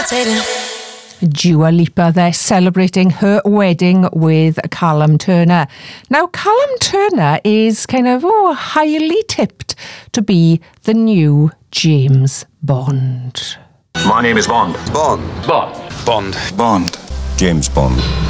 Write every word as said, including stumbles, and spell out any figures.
levitating. Dua Lipa there, celebrating her wedding with Callum Turner. Now, Callum Turner is kind of oh, highly tipped to be the new James Bond. My name is Bond. Bond. Bond. Bond. Bond. James Bond.